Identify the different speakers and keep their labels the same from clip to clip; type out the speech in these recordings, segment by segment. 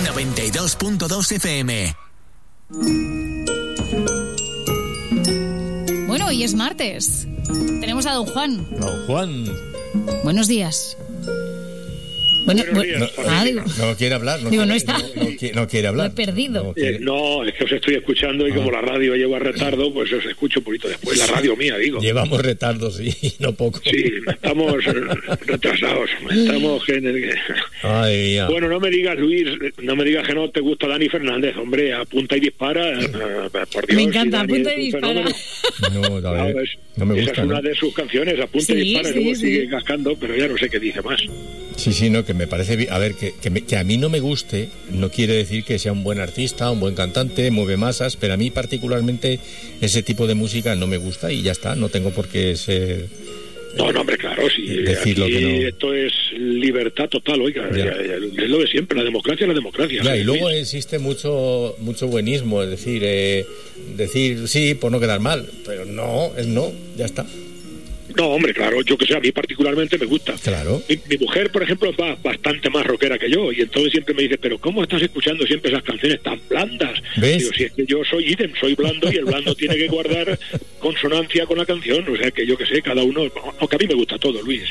Speaker 1: 92.2 FM.
Speaker 2: Bueno, hoy es martes. Tenemos a don Juan.
Speaker 3: Don Juan.
Speaker 2: Buenos días.
Speaker 3: No quiere hablar.
Speaker 2: No está.
Speaker 3: No quiere hablar.
Speaker 2: Lo he perdido.
Speaker 4: No, es que os estoy escuchando y como la radio lleva retardo, pues os escucho un poquito después. La radio mía, digo.
Speaker 3: Llevamos retardo, sí, no poco.
Speaker 4: Sí, estamos retrasados. Estamos
Speaker 3: Ay, ya.
Speaker 4: Bueno, no me digas, Luis, no me digas que no te gusta Dani Fernández, hombre, apunta y dispara. Por Dios,
Speaker 2: me encanta,
Speaker 4: Dani
Speaker 2: apunta y dispara.
Speaker 3: No me gusta.
Speaker 4: Esa es una de sus canciones, apunta y dispara, y luego sigue cascando, pero ya no sé qué dice más.
Speaker 3: Sí, no, que me parece... A ver, que a mí no me guste no quiere decir que sea un buen artista, un buen cantante, mueve masas, pero a mí particularmente ese tipo de música no me gusta y ya está, no tengo por qué ser...
Speaker 4: No, hombre, claro, sí.
Speaker 3: Decirlo
Speaker 4: aquí
Speaker 3: que no.
Speaker 4: Esto es libertad total, oiga, es lo de siempre, la democracia es la democracia.
Speaker 3: Ya, y luego existe mucho buenismo, es decir, decir sí por no quedar mal, pero no, es no, ya está.
Speaker 4: No, hombre, claro, yo que sé, a mí particularmente me gusta.
Speaker 3: Claro.
Speaker 4: Mi mujer, por ejemplo, va bastante más rockera que yo, y entonces siempre me dice, pero ¿cómo estás escuchando siempre esas canciones tan blandas?
Speaker 3: ¿Ves?
Speaker 4: Digo, si es que yo soy idem, soy blando, y el blando tiene que guardar consonancia con la canción, o sea que yo que sé, cada uno, aunque a mí me gusta todo, Luis,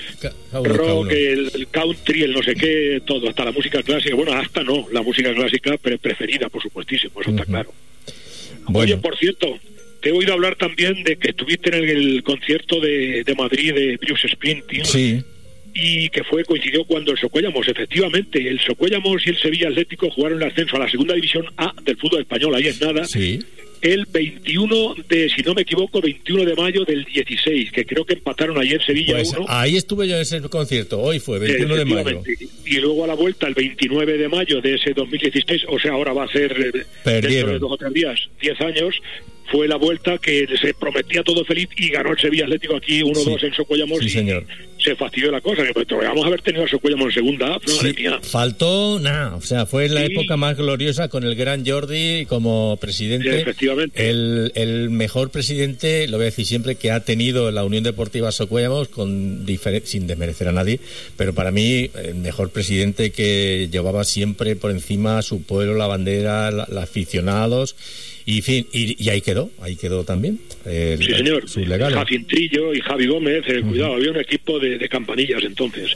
Speaker 4: rock, el country, el no sé qué, todo, hasta la música clásica, bueno, hasta no, la música clásica preferida, por supuestísimo, eso está claro. Bueno. Oye, por cierto, te he oído hablar también de que estuviste en el concierto de Madrid de Bruce Springsteen.
Speaker 3: Sí.
Speaker 4: Y que coincidió cuando el Socuellamos, efectivamente, el Socuellamos y el Sevilla Atlético jugaron el ascenso a la segunda división A del fútbol español, ahí es nada.
Speaker 3: Sí.
Speaker 4: El 21 si no me equivoco, 21 de mayo del 16, que creo que empataron ayer Sevilla
Speaker 3: pues
Speaker 4: 1.
Speaker 3: Ahí estuve yo en ese concierto, hoy fue 21 de mayo.
Speaker 4: Y luego a la vuelta, el 29 de mayo de ese 2016, o sea, ahora va a ser dentro de 2 o 3 días, 10 años, fue la vuelta que se prometía todo feliz y ganó el Sevilla Atlético aquí 1-2 en Socuellamos.
Speaker 3: Sí, señor.
Speaker 4: Se fastidió la cosa, que pues, vamos a haber tenido a Socuellamos en segunda, madre mía.
Speaker 3: Faltó nada, o sea, fue la época más gloriosa con el gran Jordi como presidente.
Speaker 4: Sí, efectivamente.
Speaker 3: El mejor presidente, lo voy a decir siempre, que ha tenido la Unión Deportiva Socuellamos, sin desmerecer a nadie, pero para mí el mejor presidente que llevaba siempre por encima a su pueblo, la bandera, los aficionados. Y, fin, y ahí quedó también.
Speaker 4: Sí, señor. Javi Trillo y Javi Gómez, cuidado, había un equipo de campanillas entonces.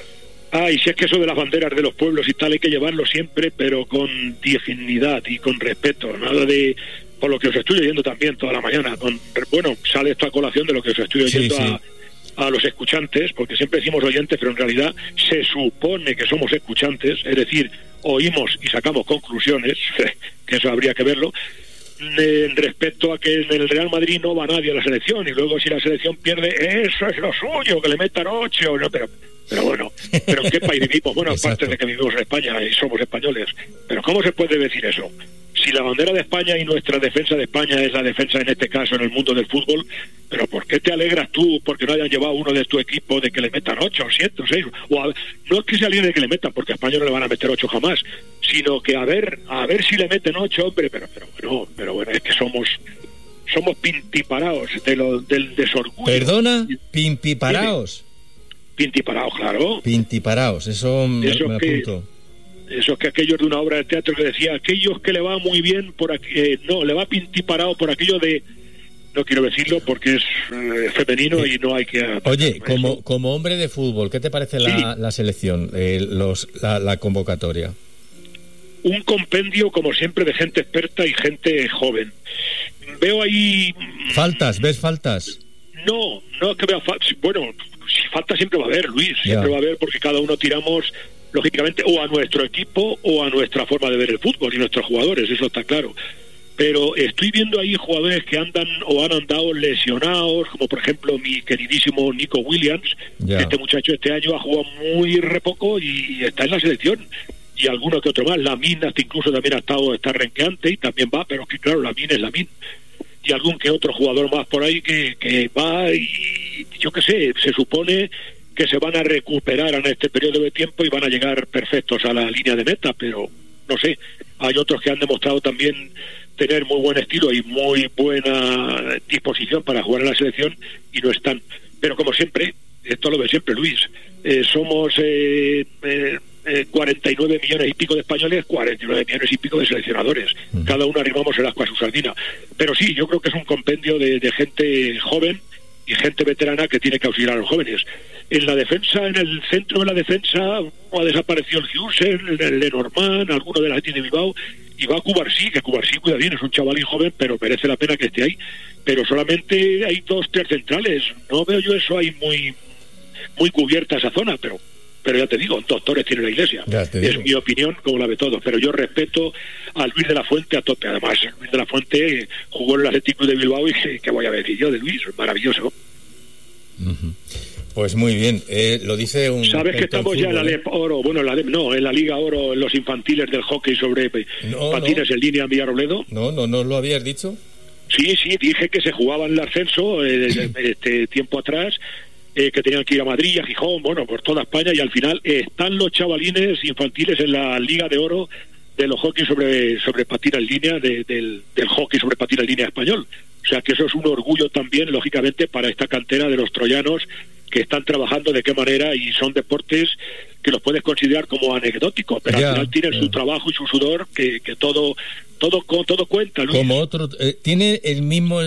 Speaker 4: Y si es que eso de las banderas de los pueblos y tal hay que llevarlo siempre, pero con dignidad y con respeto, nada de... Por lo que os estoy oyendo también toda la mañana. Sale esto a colación de lo que os estoy oyendo a los escuchantes, porque siempre decimos oyentes, pero en realidad se supone que somos escuchantes, es decir, oímos y sacamos conclusiones, que eso habría que verlo, respecto a que en el Real Madrid no va nadie a la selección, y luego si la selección pierde, eso es lo suyo, que le metan 8, no, pero bueno, ¿pero en qué país vivimos? Bueno, aparte de que vivimos en España y somos españoles, pero ¿cómo se puede decir eso? Si la bandera de España y nuestra defensa de España es la defensa en este caso en el mundo del fútbol, ¿pero por qué te alegras tú porque no hayan llevado uno de tu equipo de que le metan 8, 7, 6? No es que sea alguien de que le metan, porque a España no le van a meter 8 jamás, sino que a ver si le meten 8, hombre, pero bueno, es que somos pintiparaos del desorgullo.
Speaker 3: ¿Perdona? ¿Pimpiparaos?
Speaker 4: Pintiparaos, claro.
Speaker 3: Pintiparaos, eso me apunto.
Speaker 4: Eso es que aquello de una obra de teatro que decía, aquellos que le va muy bien por aquí, no, le va pintiparado por aquello de, no quiero decirlo porque es femenino y no hay que...
Speaker 3: Oye, como hombre de fútbol, ¿qué te parece la selección, la convocatoria?
Speaker 4: Un compendio, como siempre, de gente experta y gente joven. Veo ahí...
Speaker 3: ¿Ves faltas?
Speaker 4: No es que vea faltas. Bueno, si falta siempre va a haber, Luis, siempre va a haber, porque cada uno tiramos... lógicamente, o a nuestro equipo o a nuestra forma de ver el fútbol y nuestros jugadores, eso está claro. Pero estoy viendo ahí jugadores que andan o han andado lesionados, como por ejemplo mi queridísimo Nico Williams. Este muchacho este año ha jugado muy re poco y está en la selección. Y alguno que otro más, Lamine hasta incluso también está renqueante y también va, pero que claro, Lamine es Lamine. Y algún que otro jugador más por ahí que va y yo qué sé, se supone que se van a recuperar en este periodo de tiempo y van a llegar perfectos a la línea de meta, pero no sé, hay otros que han demostrado también tener muy buen estilo y muy buena disposición para jugar en la selección y no están. Pero como siempre, esto lo de siempre, Luis, somos 49 millones y pico de españoles, 49 millones y pico de seleccionadores. Cada uno arrimamos el ascua a su sardina. Pero sí, yo creo que es un compendio de gente joven y gente veterana que tiene que auxiliar a los jóvenes. En la defensa, en el centro de la defensa, ha desaparecido el Giusen, el Lenormand, alguno de la Athletic de Bilbao, y va Cubarsí, que Cubarsí cuida bien, es un chavalín joven, pero merece la pena que esté ahí. Pero solamente hay 2-3 centrales. No veo yo eso ahí muy cubierta esa zona, pero ya te digo, doctores tiene la Iglesia. Es mi opinión, como la de todos, pero yo respeto a Luis de la Fuente a tope. Además, Luis de la Fuente jugó en el Atlético de Bilbao y ¿qué voy a decir yo de Luis? Maravilloso.
Speaker 3: Pues muy bien, lo dice un...
Speaker 4: ¿Sabes que estamos ya en la LEP Oro? Bueno, en la Liga Oro, en los infantiles del hockey sobre patines en línea en Villarrobledo.
Speaker 3: No lo habías dicho.
Speaker 4: Sí, dije que se jugaba en el ascenso tiempo atrás, que tenían que ir a Madrid, a Gijón, por toda España, y al final están los chavalines infantiles en la Liga de Oro de los hockey sobre patina en línea, del hockey sobre patina en línea español. O sea que eso es un orgullo también, lógicamente, para esta cantera de los troyanos que están trabajando de qué manera, y son deportes que los puedes considerar como anecdóticos, pero al final tienen su trabajo y su sudor, que todo cuenta, Luis.
Speaker 3: Como otro, tiene el mismo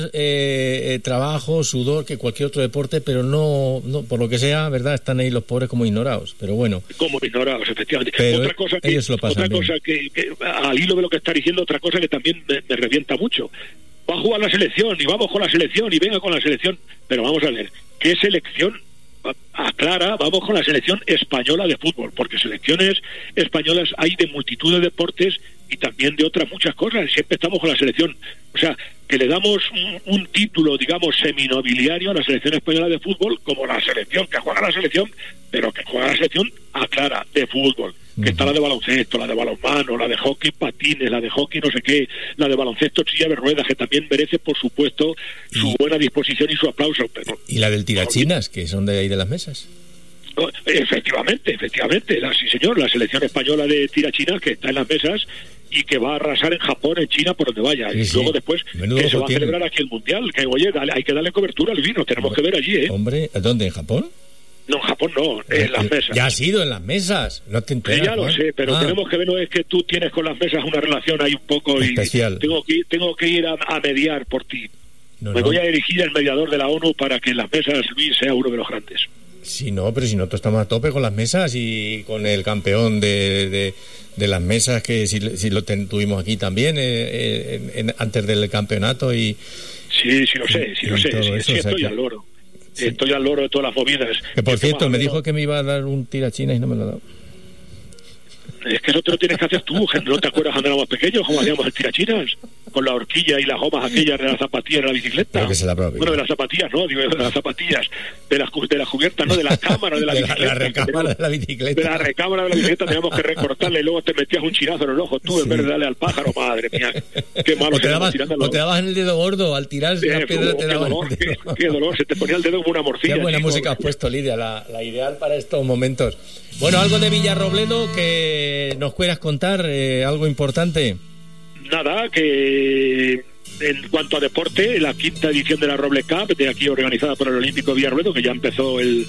Speaker 3: trabajo, sudor que cualquier otro deporte, pero no, por lo que sea, ¿verdad? Están ahí los pobres como ignorados, pero bueno.
Speaker 4: Como ignorados, efectivamente.
Speaker 3: Pero
Speaker 4: otra cosa que al hilo de lo que está diciendo, otra cosa que también me revienta mucho. Va a jugar la selección, y vamos con la selección, y venga con la selección, pero vamos a ver, ¿qué selección? Aclara, vamos con la selección española de fútbol, porque selecciones españolas hay de multitud de deportes y también de otras muchas cosas. Siempre estamos con la selección, o sea, que le damos un título, digamos, seminobiliario a la selección española de fútbol, como la selección, que juega la selección, pero que juega la selección aclara de fútbol, que está la de baloncesto, la de balonmano, la de hockey patines, la de hockey no sé qué, la de baloncesto silla de ruedas, que también merece, por supuesto, su buena disposición y su aplauso. Pero,
Speaker 3: y la del tirachinas, que son de ahí de las mesas.
Speaker 4: Efectivamente, sí señor, la selección española de tirachinas, que está en las mesas y que va a arrasar en Japón, en China, por donde vaya. Y luego después que se va a celebrar aquí el Mundial, que oye, hay que darle cobertura al vino, tenemos que ver allí,
Speaker 3: Hombre, ¿dónde? ¿En Japón?
Speaker 4: No, en Japón no, en las mesas.
Speaker 3: Ya ha sido en las mesas, no te enteras.
Speaker 4: Sí, ya lo sé, pero tenemos que ver, no es que tú tienes con las mesas una relación ahí un poco
Speaker 3: especial.
Speaker 4: Y tengo que ir a mediar por ti. Me voy a dirigir al mediador de la ONU para que en las mesas Luis sea uno de los grandes.
Speaker 3: Sí, pero si nosotros estamos a tope con las mesas y con el campeón de las mesas, que si lo tuvimos aquí también antes del campeonato y...
Speaker 4: Sí, lo sé, estoy al loro. Sí. Estoy al loro de todas las movidas.
Speaker 3: Que por cierto, me dijo que me iba a dar un tirachina y no me lo ha dado.
Speaker 4: Es que eso te lo tienes que hacer tú, ¿no te acuerdas cuando éramos pequeños cómo hacíamos el tirachinas? Con la horquilla y las gomas aquellas de las zapatillas de la bicicleta. Bueno, de las zapatillas, no, digo, de las zapatillas, de las cubiertas, no, de las cámaras de la bicicleta.
Speaker 3: La recámara de la bicicleta.
Speaker 4: De la recámara de la bicicleta teníamos que recortarle y luego te metías un chinazo en el ojo tú, en vez de darle al pájaro, madre mía. Qué malo.
Speaker 3: O te dabas en el dedo gordo, al tirar la piedra te daban.
Speaker 4: Qué dolor, se te ponía el dedo como una morcilla.
Speaker 3: Qué buena música has puesto, Lidia, la ideal para estos momentos. Bueno, algo de Villarrobledo que nos quieras contar, algo importante.
Speaker 4: Nada, que en cuanto a deporte, la 5ª edición de la Roble Cup, de aquí organizada por el Olímpico Villarrobledo, que ya empezó el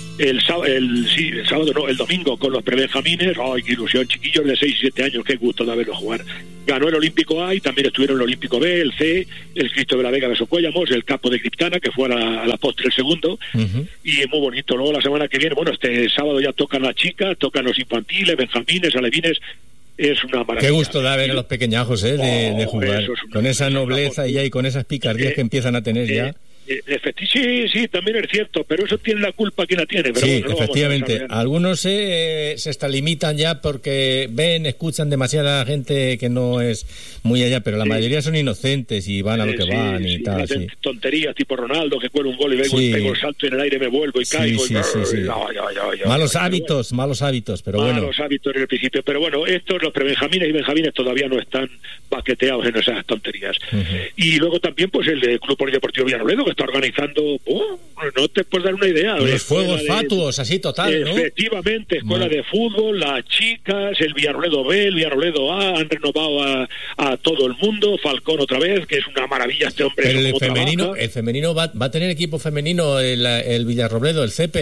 Speaker 4: domingo con los prebenjamines. ¡Ay, qué ilusión! Chiquillos de 6 y 7 años, qué gusto de verlos jugar. Ganó el Olímpico A y también estuvieron el Olímpico B, el C, el Cristo de la Vega de Socuéllamos, el Capo de Criptana, que fue a la postre el segundo. Y muy bonito. Luego la semana que viene, este sábado ya tocan las chicas, tocan los infantiles, benjamines, alevines. Es una maravilla.
Speaker 3: Qué gusto da ver a los pequeñajos de jugar con esa nobleza y con esas picardías que empiezan a tener ya.
Speaker 4: Sí, también es cierto, pero eso tiene la culpa quien la tiene. Pero
Speaker 3: sí, efectivamente. Algunos se limitan ya porque escuchan demasiada gente que no es muy allá, pero la mayoría son inocentes y van a lo que van y tal.
Speaker 4: Hacen tonterías tipo Ronaldo, que cuela un gol y pego el salto en el aire, me vuelvo y caigo.
Speaker 3: Malos hábitos, pero bueno.
Speaker 4: Malos hábitos en el principio, pero bueno, estos, los prebenjamines y benjamines todavía no están paqueteados en esas tonterías. Y luego también pues el Club Polideportivo Villarrobledo, que está organizando, no te puedes dar una idea.
Speaker 3: Los fuegos fatuos, así total, ¿no?
Speaker 4: Efectivamente, escuela de fútbol, las chicas, el Villarrobledo B, el Villarrobledo A, han renovado a todo el mundo, Falcón otra vez, que es una maravilla este hombre.
Speaker 3: Pero el femenino va a tener equipo femenino el Villarrobledo, el CEPE.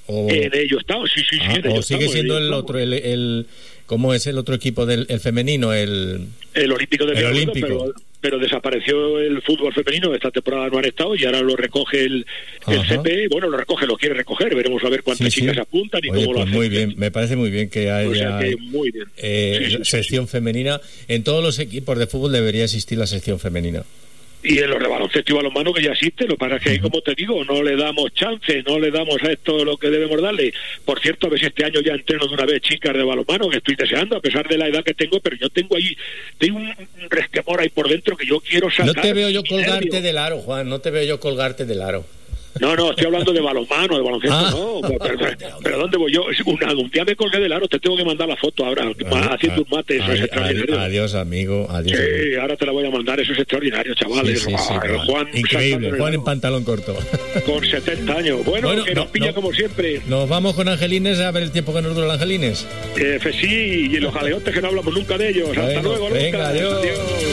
Speaker 4: En ello estamos, sí.
Speaker 3: O sigue siendo el otro, ¿cómo es el otro equipo del femenino? El
Speaker 4: Olímpico de
Speaker 3: Olímpico.
Speaker 4: Pero desapareció el fútbol femenino, esta temporada no han estado y ahora lo recoge el CP, bueno, lo quiere recoger, veremos a ver cuántas chicas apuntan y cómo lo hacen.
Speaker 3: Muy bien, me parece muy bien que haya
Speaker 4: muy bien.
Speaker 3: Sección femenina. En todos los equipos de fútbol debería existir la sección femenina.
Speaker 4: Y en los de baloncesto y balonmano que ya existe, lo que pasa es que, como te digo, no le damos chance, no le damos a esto lo que debemos darle. Por cierto, a ver si este año ya entreno de una vez chicas de balonmano, que estoy deseando, a pesar de la edad que tengo, pero yo tengo un resquemor ahí por dentro que yo quiero sacar.
Speaker 3: No te veo yo colgarte del aro, Juan, no te veo yo colgarte del aro.
Speaker 4: No, estoy hablando de balonmano, de baloncesto, no. Pero ¿dónde voy yo? Un día me colgué del aro, te tengo que mandar la foto ahora, haciendo un mate, eso es extraordinario.
Speaker 3: Adiós, amigo, adiós.
Speaker 4: Sí,
Speaker 3: amigo.
Speaker 4: Ahora te la voy a mandar, eso es extraordinario, chavales.
Speaker 3: Sí,
Speaker 4: Juan,
Speaker 3: increíble, Juan en pantalón corto.
Speaker 4: Con 70 años. Bueno, que nos pilla como siempre.
Speaker 3: Nos vamos con Angelines a ver el tiempo que nos dura el Angelines.
Speaker 4: Sí, y los jaleotes que no hablamos nunca de ellos. Hasta luego,
Speaker 3: venga, adiós.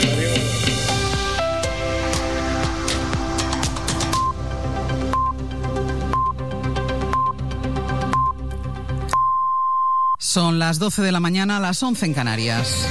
Speaker 1: Son las 12 de la mañana, las 11 en Canarias.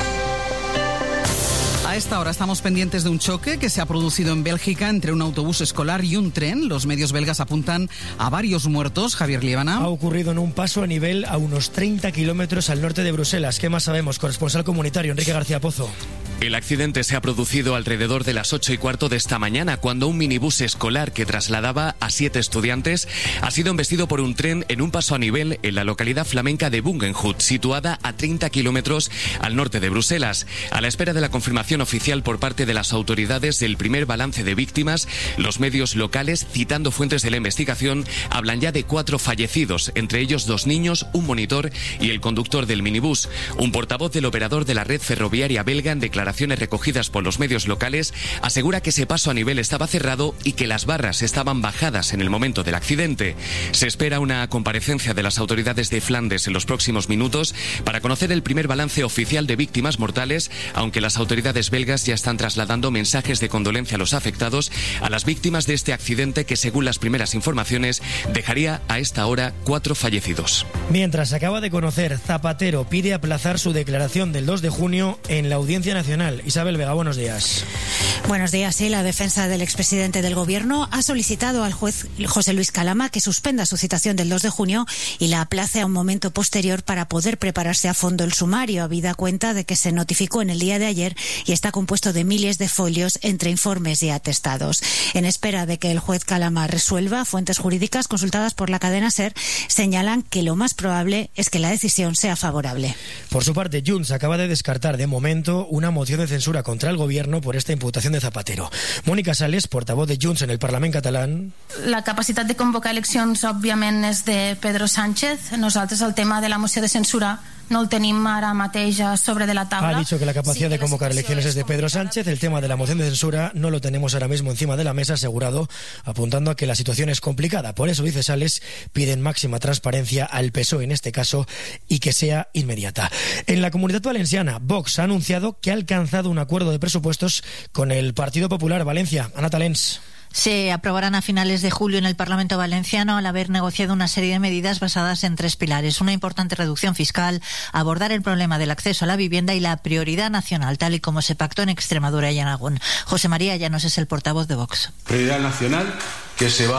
Speaker 1: A esta hora estamos pendientes de un choque que se ha producido en Bélgica entre un autobús escolar y un tren. Los medios belgas apuntan a varios muertos. Javier Liébana.
Speaker 5: Ha ocurrido en un paso a nivel a unos 30 kilómetros al norte de Bruselas. ¿Qué más sabemos? Corresponsal comunitario Enrique García Pozo.
Speaker 6: El accidente se ha producido alrededor de las 8:15 de esta mañana, cuando un minibús escolar que trasladaba a 7 estudiantes ha sido embestido por un tren en un paso a nivel en la localidad flamenca de Bungenhout, situada a 30 kilómetros al norte de Bruselas. A la espera de la confirmación oficial por parte de las autoridades del primer balance de víctimas, los medios locales, citando fuentes de la investigación, hablan ya de 4 fallecidos, entre ellos 2 niños, un monitor y el conductor del minibús. Un portavoz del operador de la red ferroviaria belga, en declaraciones recogidas por los medios locales, asegura que ese paso a nivel estaba cerrado y que las barras estaban bajadas en el momento del accidente. Se espera una comparecencia de las autoridades de Flandes en los próximos minutos para conocer el primer balance oficial de víctimas mortales, aunque las autoridades belgas ya están trasladando mensajes de condolencia a los afectados, a las víctimas de este accidente que, según las primeras informaciones, dejaría a esta hora 4 fallecidos.
Speaker 5: Mientras acaba de conocer, Zapatero pide aplazar su declaración del 2 de junio en la Audiencia Nacional. Isabel Vega, buenos días.
Speaker 7: Buenos días. Sí, la defensa del expresidente del Gobierno ha solicitado al juez José Luis Calama que suspenda su citación del 2 de junio y la aplace a un momento posterior para poder prepararse a fondo el sumario, habida cuenta de que se notificó en el día de ayer y está compuesto de miles de folios entre informes y atestados. En espera de que el juez Calama resuelva, fuentes jurídicas consultadas por la cadena SER señalan que lo más probable es que la decisión sea favorable.
Speaker 5: Por su parte, Junts acaba de descartar de momento una moción de censura contra el Gobierno por esta imputación de Zapatero. Mónica Sales, portavoz de Junts en el Parlament catalán.
Speaker 8: La capacitat de convocar eleccions, òbviament, és de Pedro Sánchez. Nosaltres el tema de la moció de censura no el tenim ara mateix sobre de la tabla.
Speaker 5: Ha dicho que la capacidad de convocar elecciones es de Pedro Sánchez. El tema de la moción de censura no lo tenemos ahora mismo encima de la mesa, asegurado, apuntando a que la situación es complicada. Por eso, dice Sales, piden máxima transparencia al PSOE en este caso y que sea inmediata. En la Comunidad Valenciana, Vox ha anunciado que ha alcanzado un acuerdo de presupuestos con el Partido Popular. Valencia, Ana Talens.
Speaker 9: Se aprobarán a finales de julio en el Parlamento valenciano al haber negociado una serie de medidas basadas en 3 pilares. Una importante reducción fiscal, abordar el problema del acceso a la vivienda y la prioridad nacional, tal y como se pactó en Extremadura y en Aragón. José María Llanos es el portavoz de Vox.
Speaker 10: Prioridad nacional que se va